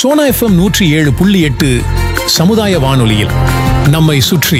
Sona FM 107.8 சமுதாய வானொலியில் நம்மை சுற்றி.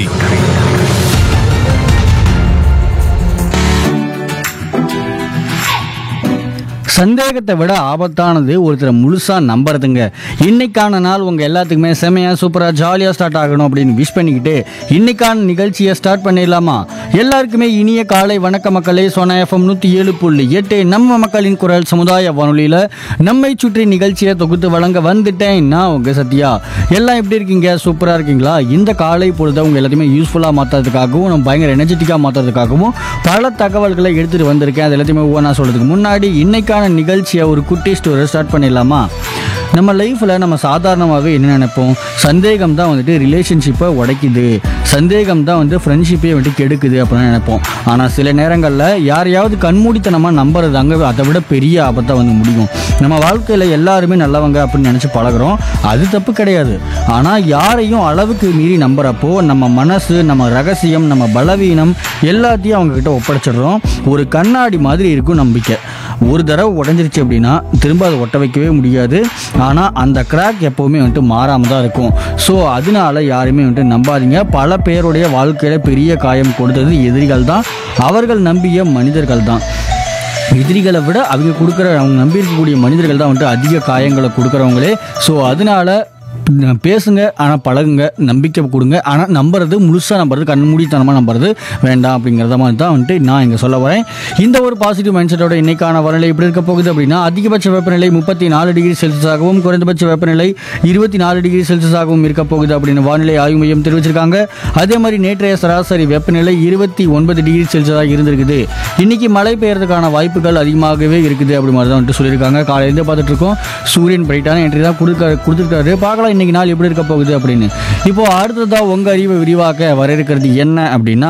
சந்தேகத்தை விட ஆபத்தானது ஒருத்தரை முழுசாக நம்புறதுங்க. இன்னைக்கான நாள் உங்கள் எல்லாத்துக்குமே செமையாக சூப்பராக ஜாலியாக ஸ்டார்ட் ஆகணும் அப்படின்னு விஷ் பண்ணிக்கிட்டு இன்னைக்கான நிகழ்ச்சியை ஸ்டார்ட் பண்ணிடலாமா? எல்லாருக்குமே இனிய காலை வணக்க மக்களே. சோனா எஃப்எம் 107.8 நம்ம மக்களின் குரல் சமுதாய வானொலியில் நம்மை சுற்றி நிகழ்ச்சியை தொகுத்து வழங்க வந்துட்டேன். நான் உங்கள் சத்யா. எல்லாம் எப்படி இருக்கீங்க? சூப்பராக இருக்கீங்களா? இந்த காலை பொழுதை உங்கள் எல்லாத்தையுமே யூஸ்ஃபுல்லாக மாற்றுறதுக்காகவும் நம்ம பயங்கர எனர்ஜெட்டிக்காக மாற்றுறதுக்காகவும் பல தகவல்களை எடுத்துகிட்டு வந்திருக்கேன். அது எல்லாத்தையுமே ஒவ்வொன்றா சொல்கிறதுக்கு முன்னாடி இன்னைக்கான நிகழ்ச்சியை ஒரு குட்டி ஸ்டோரி ஸ்டார்ட் பண்ணிடலாமா? நம்ம லைஃப்பில் நம்ம சாதாரணமாகவே என்ன நினைப்போம்? சந்தேகம் தான் வந்துட்டு ரிலேஷன்ஷிப்பை உடைக்குது, சந்தேகம் தான் வந்து ஃப்ரெண்ட்ஷிப்பையை வந்துட்டு கெடுக்குது அப்படின்னு நினைப்போம். ஆனால் சில நேரங்களில் யாரையாவது கண்மூடித்தனமாக நம்புறது அங்கே அதை விட பெரிய ஆபத்தாக வந்து முடியும். நம்ம வாழ்க்கையில் எல்லாருமே நல்லவங்க அப்படின்னு நினச்சி பழகிறோம், அது தப்பு கிடையாது. ஆனால் யாரையும் அளவுக்கு மீறி நம்புறப்போ நம்ம மனசு, நம்ம ரகசியம், நம்ம பலவீனம் எல்லாத்தையும் அவங்கக்கிட்ட ஒப்படைச்சிடுறோம். ஒரு கண்ணாடி மாதிரி இருக்கும் நம்பிக்கை. ஒரு தடவை உடஞ்சிருச்சு அப்படின்னா திரும்ப அதை ஒட்ட வைக்கவே முடியாது. ஆனால் அந்த கிராக் எப்போவுமே வந்துட்டு மாறாமல் தான் இருக்கும். ஸோ அதனால யாருமே வந்துட்டு நம்பாதீங்க. பல பேருடைய வாழ்க்கையில் பெரிய காயம் கொடுத்தது எதிரிகள் தான், அவர்கள் நம்பிய மனிதர்கள் தான். எதிரிகளை விட அவங்க நம்பி இருக்கக்கூடிய மனிதர்கள் தான் வந்துட்டு அதிக காயங்களை கொடுக்குறவங்களே. ஸோ அதனால பேசுங்க, ஆனால் பழகுங்க, நம்பிக்கை கொடுங்க. ஆனால் நம்புறது முழுசாக நம்புறது, கண்மூடித்தனமாக நம்புறது வேண்டாம் அப்படிங்கிறத மாதிரி தான் வந்துட்டு நான் இங்கே சொல்ல வரேன். இந்த ஒரு பாசிட்டிவ் மைண்ட் செட்டோட இன்னைக்கான வானிலை எப்படி இருக்க போகுது அப்படின்னா, அதிகபட்ச வெப்பநிலை 34 டிகிரி செல்சியஸாகவும் குறைந்தபட்ச வெப்பநிலை 24 டிகிரி செல்சியஸாகவும் இருக்க போகுது அப்படின்னு வானிலை ஆய்வு மையம் தெரிவிச்சிருக்காங்க. அதே மாதிரி நேற்றைய சராசரி வெப்பநிலை 29 டிகிரி செல்சியஸாக இருந்திருக்குது. இன்னைக்கு மழை பெய்யறதுக்கான வாய்ப்புகள் அதிகமாகவே இருக்குது அப்படி மாதிரி தான் வந்துட்டு சொல்லியிருக்காங்க. காலையிலேருந்து பார்த்துட்டு இருக்கோம், சூரியன் பிரைட்டான என்ட்ரி தான் கொடுத்துருக்காரு. பார்க்கலாம் இன்னைக்கு நாள் எப்படி இருக்க போகுது அப்படின்னு. இப்போ அடுத்ததா உங்க அறிவை விரிவாக்க வர இருக்கிறது என்ன அப்படின்னா,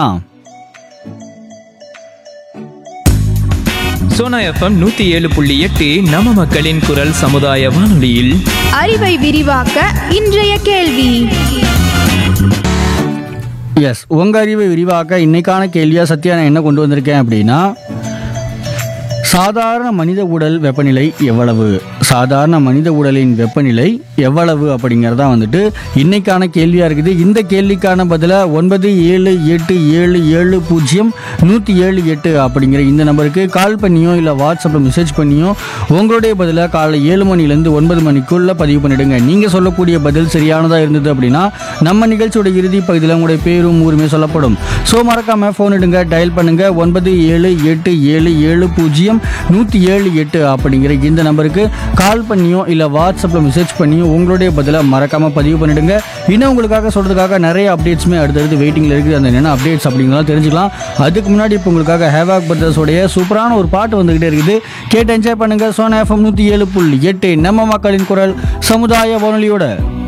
சோனா எஃப்எம் 107.8 நம்ம மக்களின் குரல் சமுதாய வானொலியில் அறிவை விரிவாக்க இன்றைய கேள்வி. எஸ், உங்க அறிவை விரிவாக்க இன்னைக்கான கேள்வியா சத்யா நான் என்ன கொண்டு வந்திருக்கேன் அப்படின்னா, சாதாரண மனித உடல் வெப்பநிலை எவ்வளவு, சாதாரண மனித உடலின் வெப்பநிலை எவ்வளவு அப்படிங்கிறதா வந்துட்டு இன்னைக்கான கேள்வியாக இருக்குது. இந்த கேள்விக்கான பதிலை 9787701078 அப்படிங்கிற இந்த நம்பருக்கு கால் பண்ணியோ இல்லை வாட்ஸ்அப்பில் மெசேஜ் பண்ணியோ உங்களுடைய பதிலை காலை 7 மணிலேருந்து 9 மணிக்குள்ளே பதிவு பண்ணிவிடுங்க. நீங்கள் சொல்லக்கூடிய பதில் சரியானதாக இருந்தது அப்படின்னா நம்ம நிகழ்ச்சியோட இறுதி பகுதியில் உங்களுடைய பேரும் ஊருமே சொல்லப்படும். ஸோ மறக்காமல் ஃபோன் எடுங்க, டயல் பண்ணுங்கள் 9787701078 அப்படிங்கிற இந்த நம்பருக்கு கால் பண்ணியோ இல்லை வாட்ஸ்அப்பில் மெசேஜ் பண்ணியோ உங்களுடைய பதிலை மறக்காமல் பதிவு பண்ணிவிடுங்க. இன்னும் உங்களுக்காக சொல்கிறதுக்காக நிறைய அப்டேட்ஸுமே அடுத்தடுத்து வெயிட்டிங்கில் இருக்குது. அந்த என்னென்ன அப்டேட்ஸ் அப்படிங்கிறத தெரிஞ்சுக்கலாம். அதுக்கு முன்னாடி இப்போ உங்களுக்காக ஹேவாக் பிரதர்ஸோடைய சூப்பரான ஒரு பாட்டு வந்துக்கிட்டே இருக்குது. கேட்டு என்ஜாய் பண்ணுங்கள். சோனா எஃப்எம் 107.8 நம்ம மக்களின் குரல் சமுதாய வானொலியோட.